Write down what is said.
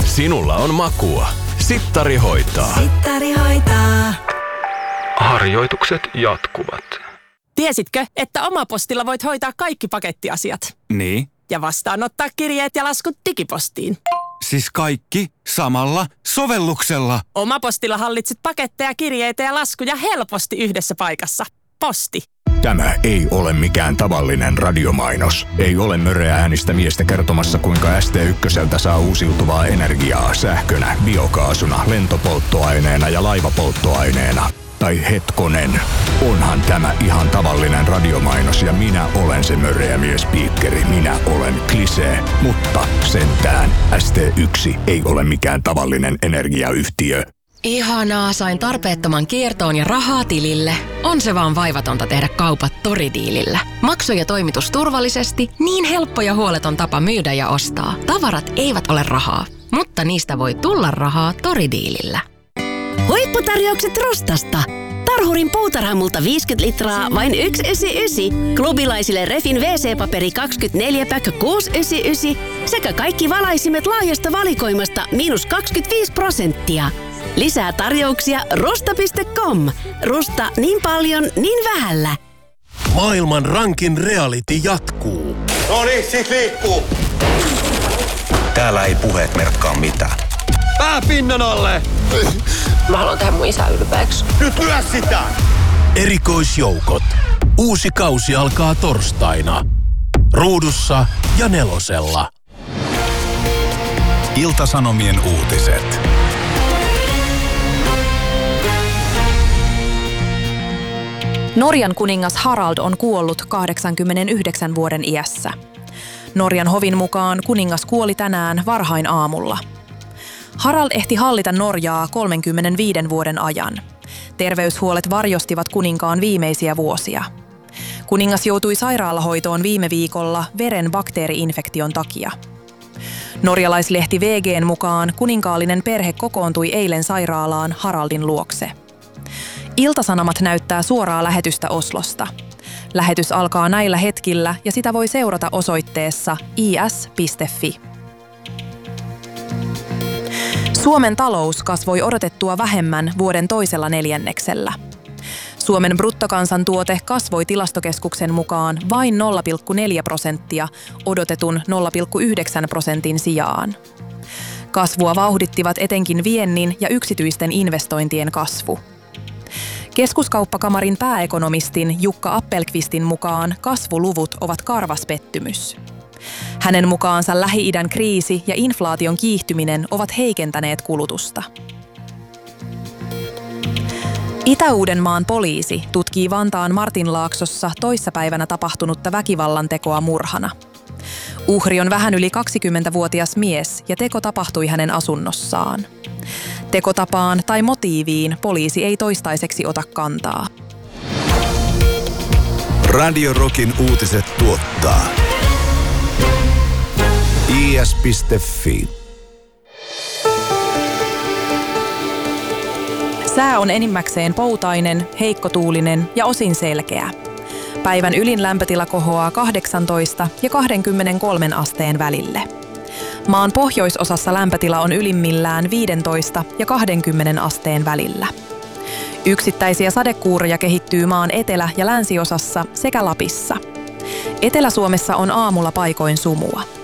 Sinulla on makua. Sittari hoitaa. Sittari hoitaa. Harjoitukset jatkuvat. Tiesitkö, että Omapostilla voit hoitaa kaikki pakettiasiat? Niin. Ja vastaanottaa kirjeet ja laskut digipostiin. Siis kaikki samalla sovelluksella. Omapostilla hallitset paketteja, kirjeitä ja laskuja helposti yhdessä paikassa. Posti. Tämä ei ole mikään tavallinen radiomainos. Ei ole möröä äänistä miestä kertomassa, kuinka ST1 saa uusiutuvaa energiaa sähkönä, biokaasuna, lentopolttoaineena ja laivapolttoaineena. Tai hetkonen, onhan tämä ihan tavallinen radiomainos ja minä olen se möröä miespiikkeri. Minä olen Klisee, mutta sentään ST1 ei ole mikään tavallinen energiayhtiö. Ihanaa, sain tarpeettoman kiertoon ja rahaa tilille. On se vaan vaivatonta tehdä kaupat Toridiilillä. Maksu ja toimitus turvallisesti, niin helppo ja huoleton tapa myydä ja ostaa. Tavarat eivät ole rahaa, mutta niistä voi tulla rahaa Toridiilillä. Huipputarjoukset Rustasta. Tarhurin puutarhamulta 50 litraa, vain 1,99. Klubilaisille Refin WC-paperi 24-pack 6,99. Sekä kaikki valaisimet laajasta valikoimasta -25%. Lisää tarjouksia rusta.com. Rusta niin paljon, niin vähällä. Maailman rankin reality jatkuu. Noniin, sit liikkuu. Täällä ei puheet merkkaa mitään. Pää pinnan alle! Mä haluan tehdä mun isä ylpeäksi. Nyt lyö sitä! Erikoisjoukot. Uusi kausi alkaa torstaina. Ruudussa ja Nelosella. Ilta-Sanomien uutiset. Norjan kuningas Harald on kuollut 89 vuoden iässä. Norjan hovin mukaan kuningas kuoli tänään varhain aamulla. Harald ehti hallita Norjaa 35 vuoden ajan. Terveyshuolet varjostivat kuninkaan viimeisiä vuosia. Kuningas joutui sairaalahoitoon viime viikolla veren bakteeri-infektion takia. Norjalaislehti VG:n mukaan kuninkaallinen perhe kokoontui eilen sairaalaan Haraldin luokse. Ilta-Sanomat näyttää suoraa lähetystä Oslosta. Lähetys alkaa näillä hetkillä ja sitä voi seurata osoitteessa is.fi. Suomen talous kasvoi odotettua vähemmän vuoden toisella neljänneksellä. Suomen bruttokansantuote kasvoi Tilastokeskuksen mukaan vain 0,4% odotetun 0,9% sijaan. Kasvua vauhdittivat etenkin viennin ja yksityisten investointien kasvu. Keskuskauppakamarin pääekonomistin Jukka Appelqvistin mukaan kasvuluvut ovat karvas pettymys. Hänen mukaansa Lähi-idän kriisi ja inflaation kiihtyminen ovat heikentäneet kulutusta. Itä-Uudenmaan poliisi tutkii Vantaan Martinlaaksossa toissapäivänä tapahtunutta väkivallantekoa murhana. Uhri on vähän yli 20-vuotias mies ja teko tapahtui hänen asunnossaan. Tekotapaan tai motiiviin poliisi ei toistaiseksi ota kantaa. Radio Rockin uutiset tuottaa is.fi. Sää on enimmäkseen poutainen, heikkotuulinen ja osin selkeä. Päivän ylin lämpötila kohoaa 18 ja 23 asteen välille. Maan pohjoisosassa lämpötila on ylimmillään 15 ja 20 asteen välillä. Yksittäisiä sadekuuroja kehittyy maan etelä- ja länsiosassa sekä Lapissa. Etelä-Suomessa on aamulla paikoin sumua.